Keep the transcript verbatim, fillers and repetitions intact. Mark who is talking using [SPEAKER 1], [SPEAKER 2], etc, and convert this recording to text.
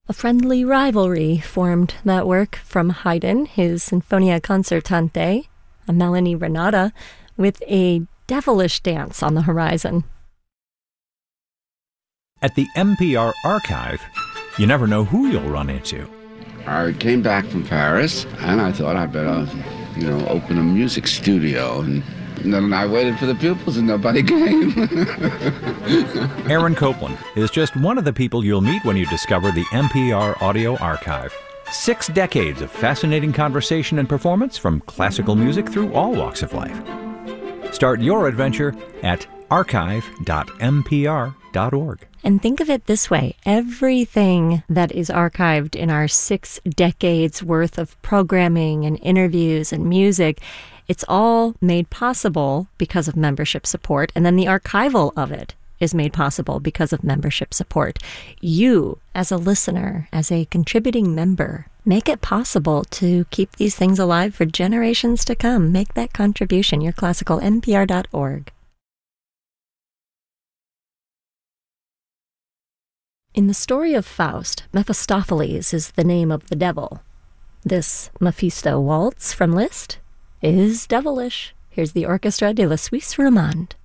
[SPEAKER 1] A friendly rivalry formed that work from Haydn, his Sinfonia Concertante, a Melanie Renata, with a devilish dance on the horizon.
[SPEAKER 2] At the N P R Archive, you never know who you'll run into.
[SPEAKER 3] I came back from Paris, and I thought I'd better, you know, open a music studio. And then I waited for the pupils, and nobody came.
[SPEAKER 2] Aaron Copland is just one of the people you'll meet when you discover the N P R Audio Archive. Six decades of fascinating conversation and performance from classical music through all walks of life. Start your adventure at archive dot n p r dot org.
[SPEAKER 1] And think of it this way. Everything that is archived in our six decades worth of programming and interviews and music, it's all made possible because of membership support. And then the archival of it is made possible because of membership support. You, as a listener, as a contributing member, make it possible to keep these things alive for generations to come. Make that contribution. Your classical N P R dot org. In the story of Faust, Mephistopheles is the name of the devil. This Mephisto waltz from Liszt is devilish. Here's the Orchestra de la Suisse Romande.